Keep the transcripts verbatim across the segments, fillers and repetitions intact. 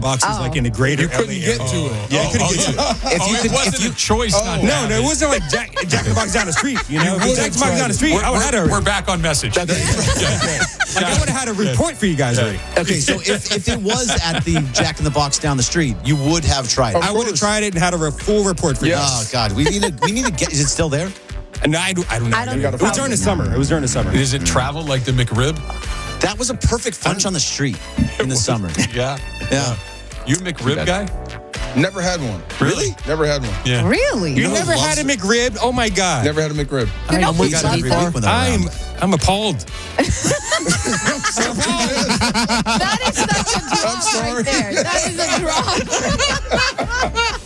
Box is Oh. like in the greater You couldn't L A get area. to it. Yeah, I Oh, couldn't oh, get to it. yeah. If oh, you it could- wasn't if you- a choice. Oh. not No, to no, have it wasn't like Jack, Jack in the Box down the street. You know, You if Jack in the Box down the street, We're, I would have had we're, a, we're back on message. like, I would have had a report for you guys already. Okay, so if, if it was at the Jack in the Box down the street, you would have tried it. I would have tried it and had a re- full report for you. Oh God, we need to we need to get. Is it still there? And I, do, I don't know. I don't it was during the summer. It was during the summer. Does it travel like the McRib? That was a perfect lunch on the street in the summer. Yeah. Yeah. You a McRib guy? Never had one. Really? Never had one. Yeah. Really? You know who never had loves a McRib? Oh my God. Never had a McRib. You know I who eat it loves every them? week when they're I'm around. I'm appalled. That is such a drop sorry. right there. That is a drop.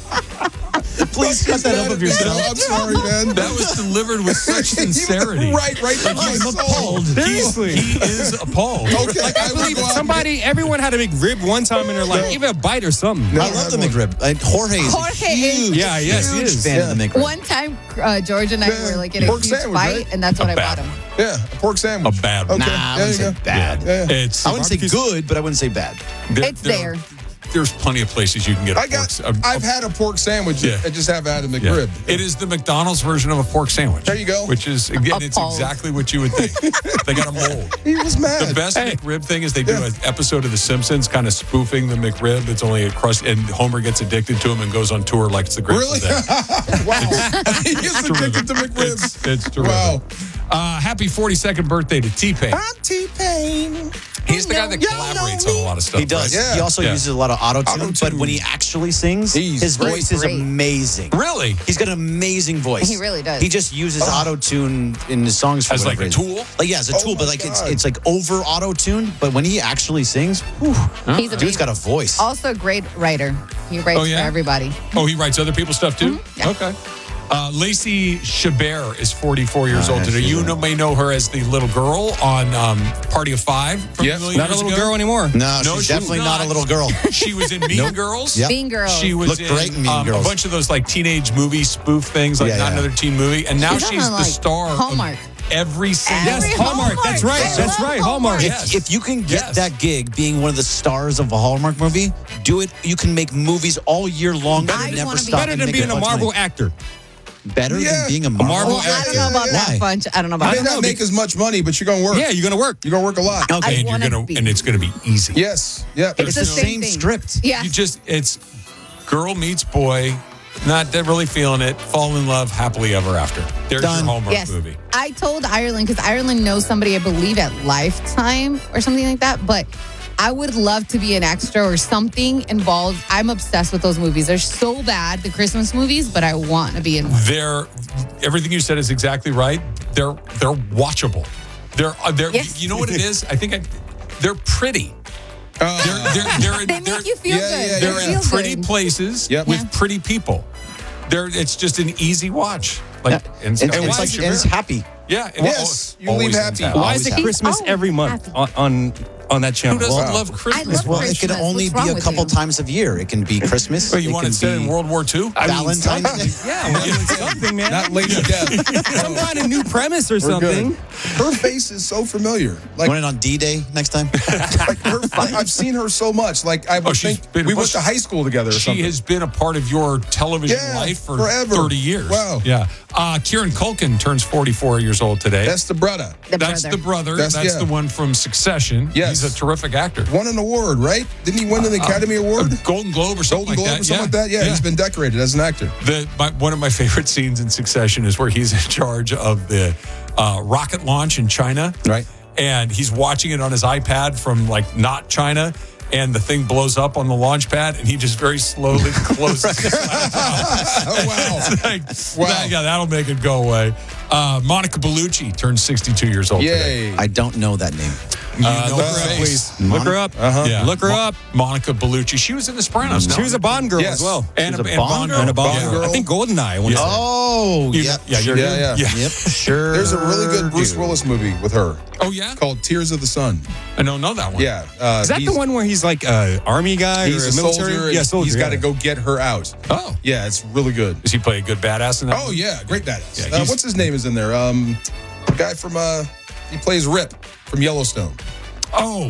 Please cut that up of yourself. I'm sorry, man. That was delivered with such sincerity. right, right. to my soul. Seriously. He is appalled. Okay, Like, I will believe go out and somebody, everyone had a McRib one time in their life, even a bite or something. No. I love the McRib. Uh, Jorge is Jorge a is huge, Yeah, yes, he huge is. fan of the McRib. One time, uh, George and I Yeah. were like in a Pork huge sandwich, fight, right? and that's what A I bad bought him. Yeah, a pork sandwich. A bad one. Okay, Nah, I there wouldn't you say go. bad. Yeah, yeah. It's I wouldn't say good, but I wouldn't say bad. there- It's there. There's plenty of places you can get a I pork. got. a- I've had a pork sandwich. Yeah. I just haven't had a yeah. McRib. It is the McDonald's version of a pork sandwich. There you go. Which is again, it's Appalled. exactly what you would think. They got a mold. He was mad. The best Hey. McRib thing is they do Yeah. an episode of The Simpsons, kind of spoofing the McRib. It's only a crust, and Homer gets addicted to him and goes on tour like it's the Grateful Really? Dead. Wow. He is addicted to McRibs. It's, it's terrific. Wow. Uh, happy forty-second birthday to T-Pain. I'm T-Pain. He's the guy that Y'all collaborates know on a me. lot of stuff. He does. right? Yeah. He also Yeah. uses a lot of auto-tune, Auto-tune. but when he actually sings, He's his great. voice is Great. amazing. Really? He's got an amazing voice. He really does. He just uses auto-tune in his songs for As like whatever a reason. tool? Like, yeah, as a Oh tool, but my like it's God. it's like over auto-tune. But when he actually sings, whew, He's a dude's got a voice. Also a great writer. He writes Oh, yeah? for everybody. Oh, he writes other people's stuff too? Mm-hmm. Yeah. Okay. Uh, Lacey Chabert is forty-four years Oh, old yeah, today. she's You a- know, may know her as the little girl on um, Party of Five from Yes. a million Not a years little ago. girl anymore. No, No, she's she's definitely not. not. a little girl. She was in Mean Girls. Yep. Mean Girls. She was Looked in, great in Mean um, Girls. a bunch of those like teenage movie spoof things, like Yeah, Not yeah. Another Teen Movie. And now She's she's, on, the like, star Hallmark. of every single. Yes, Every Hallmark. That's right. I That's love right. Hallmark. Yes. If you can get Yes. that gig being one of the stars of a Hallmark movie, do it. You can make movies all year long I and never wanna be- stop. Better and than make being a bunch of Marvel money. actor. Better Yeah. than being a A Marvel. Marvel Well, I don't know about Why? that bunch. I don't know You about may that. not make as much money, but you're gonna work. Yeah, you're gonna work. You're gonna work a lot. Okay. And you're wanna gonna, be- and it's gonna be easy. Yes. Yeah. It's the the same same thing. script. Yeah. You just, it's girl meets boy, not that really feeling it, fall in love happily ever after. There's Done. your Hallmark Yes. movie. I told Ireland, because Ireland knows somebody, I believe, at Lifetime or something like that. But I would love to be an extra or something involved. I'm obsessed with those movies. They're so bad, the Christmas movies, but I want to be in one. They're, everything you said is exactly right. They're they're watchable. They're uh, they're Yes. you know what it is? I think I, they're pretty. Uh, They're they're they're, They they're, make you feel yeah, good. yeah, They they're feel in pretty good. places Yep. with Yeah. pretty people. They're it's just an easy watch. Like Yeah. and, And, and it's why like, is and it's happy. yeah. and Yes, al- you leave always happy. ends Why Always is it happy. Christmas Oh, every month happy. on, on on that channel? Who doesn't Wow. love Christmas? I love Well, it can Christmas. only What's wrong be a with couple you? times a year. It can be Christmas. Well, you it want it can set be in World War Two? I mean, Valentine's Day. Yeah, I mean, something, man. Not Lady Death. Some kind of new premise or We're something. good. Her face is so familiar. Like, Want it on D-Day next time? like her, I've seen her so much. Like I would Oh, she's think been- we well, went to high school together or She something. has been a part of your television Yeah, life for forever. thirty years. Wow. Yeah. Uh, Kieran Culkin turns forty-four years old today. That's the brother. The That's brother. the brother. That's- That's, yeah. the one from Succession. Yes. He's a terrific actor. Won an award, right? Didn't he win an Academy Award? A Golden Globe or something Golden Globe like that. or something like that? Yeah, he's been decorated as an actor. The, my, one of my favorite scenes in Succession is where he's in charge of the uh, rocket launch in China. Right. And he's watching it on his iPad from like not China. And the thing blows up on the launch pad, and he just very slowly closes his laptop. Oh, wow. It's like, Wow. that- yeah, that'll make it go away. Uh, Monica Bellucci turns sixty-two years old today. Yay. I don't know that name. You Uh, know look her her up, face. please. Look her up. Uh-huh. Yeah. Look her Mo- up. Monica Bellucci. She was in The Sopranos. She was a Bond girl Yes. as well. and She was a, a and Bond Bond girl? girl. And a Bond Bond girl. girl. I think Goldeneye. I want to Yeah. say. Oh, You- yep. yeah, you sure. do? Yeah, yeah. Yeah. Yep, sure. There's a really good Bruce do. Willis movie with her Oh, yeah? called Tears of the Sun. I don't know that one. Yeah. Uh, Is that the he's- one where he's like a army guy He's or a a military? soldier. and Yeah, soldier. He's got to yeah. go get her out. Oh. Yeah, it's really good. Does he play a good badass in that? Oh one? yeah, great badass. Yeah, uh, he's- what's his name is in there? Um, the guy from uh, he plays Rip from Yellowstone. Oh.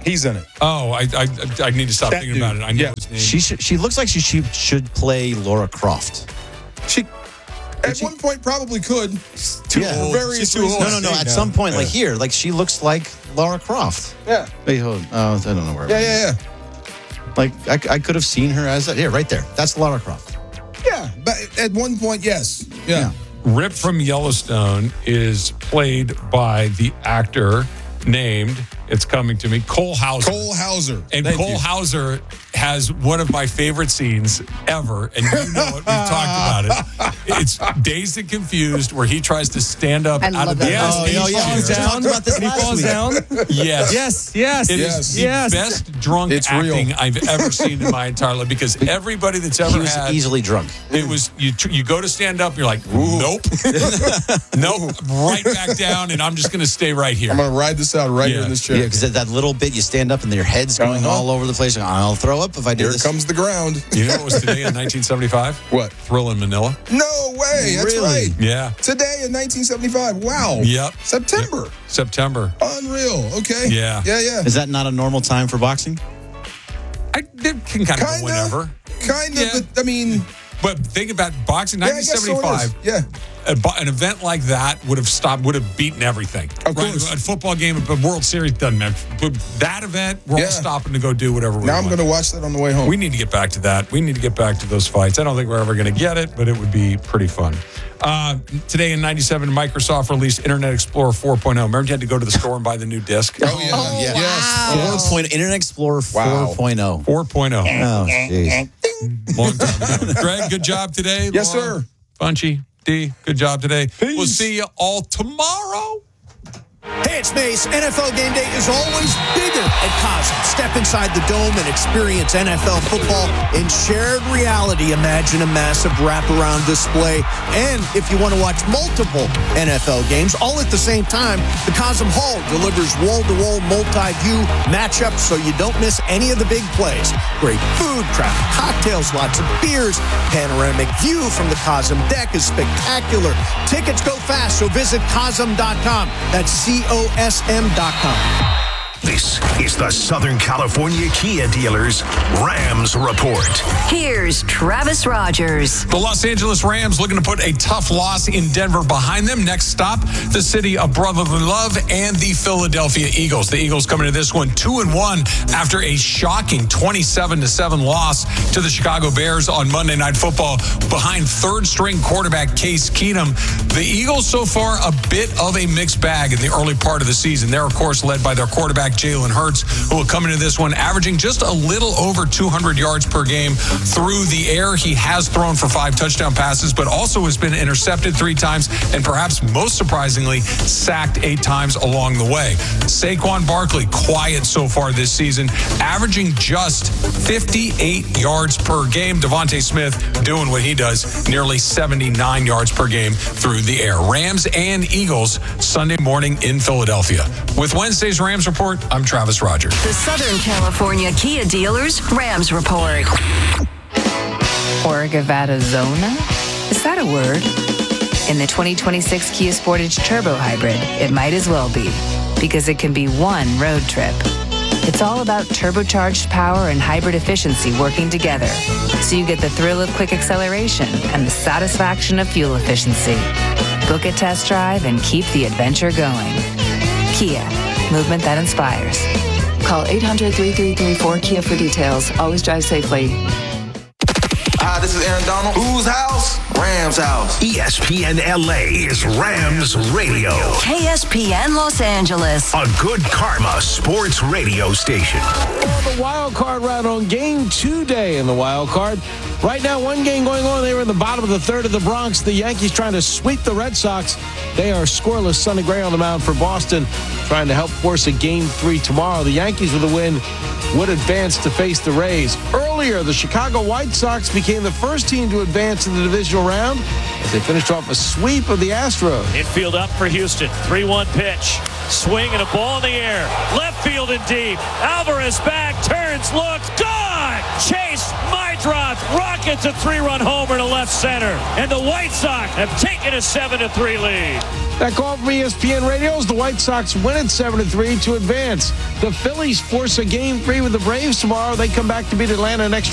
He's in it. Oh, I I, I need to stop That thinking dude. about it. I know Yeah. his name. She should, she looks like she, she should play Laura Croft. She, at she- one point, probably could. Too For old. various She's too reasons. old. No, no, no. Yeah. At some point, like here, like she looks like Laura Croft. Yeah. Wait, hold on. Oh, I don't know where. Yeah, yeah, yeah. Like I, I could have seen her as that. Here, right there. That's Laura Croft. Yeah, but at one point, yes. Yeah. Yeah. Rip from Yellowstone is played by the actor named, it's coming to me, Cole Hauser. Cole Hauser. And Thank Cole you. Hauser has one of my favorite scenes ever, and you know it. We've talked about it. It's Dazed and Confused, where he tries to stand up I out love of the that. Yes, Oh, he yeah, yeah, falls we just down. talked about this He last falls week. down. Yes. Yes, yes, Yes. It is the yes. best drunk It's acting real. I've ever seen in my entire life, because everybody that's ever He was had easily drunk. it was you. tr- You go to stand up, you're like, nope, nope, right back down, and I'm just going to stay right here. I'm going to ride this out right here Yeah. in this chair. Yeah, because that, that little bit you stand up and your head's going Uh-huh. all over the place. I'll throw up if I do Here this. comes the ground. You know what was today in nineteen seventy-five? What? Thrill in Manila. No way. That's Really? right. Yeah. Today in nineteen seventy-five. Wow. Yep. September. September. Unreal. Okay. Yeah. Yeah, yeah. Is that not a normal time for boxing? I it can kind of go Kinda. whenever. Kind of. Yeah. But, I mean, But think about boxing, yeah, I nineteen guess so it seventy-five. is. Yeah. a bo- an event like that would have stopped, would have beaten everything. Of course. A football game, a World Series doesn't matter. But that event, we're Yeah. all stopping to go do whatever we Now I'm want. going to watch that on the way home. We need to get back to that. We need to get back to those fights. I don't think we're ever going to get it, but it would be pretty fun. Uh, today in ninety-seven, Microsoft released Internet Explorer four point oh. Remember you had to go to the store and buy the new disc? Oh, yeah. Oh, yes. wow. four point oh, Internet Explorer Wow. four point oh. four point oh. Oh, jeez. Long time ago. Greg, good job today. Yes, Laura, sir. Bunchy, D, good job today. Peace. We'll see you all tomorrow. Hey, it's Mace. N F L Game Day is always bigger at Cosm. Step inside the dome and experience N F L football in shared reality. Imagine a massive wraparound display. And if you want to watch multiple N F L games all at the same time, the Cosm Hall delivers wall-to-wall multi-view matchups so you don't miss any of the big plays. Great food, craft cocktails, lots of beers. Panoramic view from the Cosm deck is spectacular. Tickets go fast, so visit Cosm dot com. That's C O S M dot com. This is the Southern California Kia Dealers Rams Report. Here's Travis Rogers. The Los Angeles Rams looking to put a tough loss in Denver behind them. Next stop, the city of brotherly love and the Philadelphia Eagles. The Eagles coming to this one two and one after a shocking twenty-seven to seven loss to the Chicago Bears on Monday Night Football behind third-string quarterback Case Keenum. The Eagles so far a bit of a mixed bag in the early part of the season. They're, of course, led by their quarterback Jalen Hurts, who will come into this one averaging just a little over two hundred yards per game through the air. He has thrown for five touchdown passes, but also has been intercepted three times and perhaps most surprisingly, sacked eight times along the way. Saquon Barkley, quiet so far this season, averaging just fifty-eight yards per game. Devontae Smith doing what he does, nearly seventy-nine yards per game through the air. Rams and Eagles Sunday morning in Philadelphia. With Wednesday's Rams Report, I'm Travis Rogers. The Southern California Kia Dealers Rams Report. Orgavatazona? Is that a word? In the twenty twenty-six Kia Sportage Turbo Hybrid, it might as well be, because it can be one road trip. It's all about turbocharged power and hybrid efficiency working together, so you get the thrill of quick acceleration and the satisfaction of fuel efficiency. Book a test drive and keep the adventure going. Kia, movement that inspires. Call eight hundred, three three three, four Kia for details. Always drive safely. Hi, this is Aaron Donald. Whose house? Rams house. E S P N L A is Rams Radio. K S P N Los Angeles. A good karma sports radio station. The wild card round on game two day in the wild card. Right now, one game going on. They were in the bottom of the third of the Bronx. The Yankees trying to sweep the Red Sox. They are scoreless. Sonny Gray on the mound for Boston, trying to help force a game three tomorrow. The Yankees with a win would advance to face the Rays. Earlier, the Chicago White Sox became the first team to advance to the divisional round as they finished off a sweep of the Astros. Infield up for Houston. three one pitch. Swing and a ball in the air. Left field and deep. Alvarez back, turns, looks, gone! Chase, my drop, rockets a three-run homer to left center. And the White Sox have taken a seven to three lead. That call from E S P N Radio is the White Sox win at seven to three to advance. The Phillies force a game three with the Braves tomorrow. They come back to beat Atlanta next